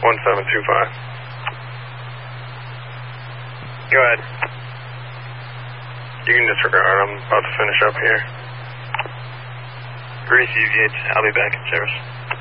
1725. Go ahead. You can disregard. I'm about to finish up here. Gracie, I'll be back in service.